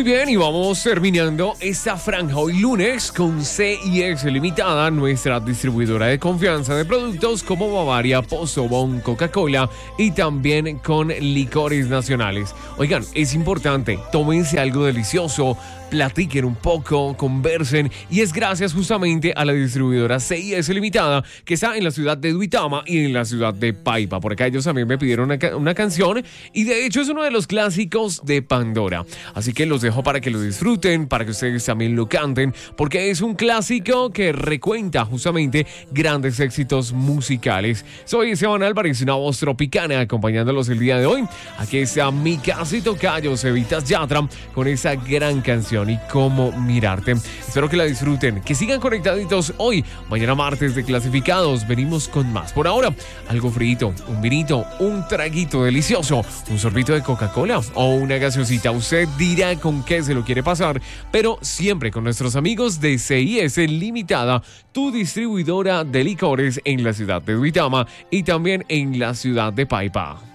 Muy bien, y vamos terminando esta franja hoy lunes con CIS Limitada, nuestra distribuidora de confianza de productos como Bavaria, Postobón, Coca-Cola y también con licores nacionales. Oigan, es importante, tómense algo delicioso, platiquen un poco, conversen, y es gracias justamente a la distribuidora CIS Limitada que está en la ciudad de Duitama y en la ciudad de Paipa. Por acá ellos también me pidieron una canción y de hecho es uno de los clásicos de Pandora. Así que los dejo para que lo disfruten, para que ustedes también lo canten, porque es un clásico que recuenta justamente grandes éxitos musicales. Soy Esteban Álvarez, una voz tropicana acompañándolos el día de hoy. Aquí está mi casi tocayo, Cevitas Yatra, con esa gran canción y Cómo Mirarte. Espero que la disfruten, que sigan conectaditos hoy. Mañana martes de Clasificados venimos con más. Por ahora, algo frito, un vinito, un traguito delicioso, un sorbito de Coca-Cola o una gaseosita. Usted dirá con qué se lo quiere pasar, pero siempre con nuestros amigos de CIS Limitada, tu distribuidora de licores en la ciudad de Duitama y también en la ciudad de Paipa.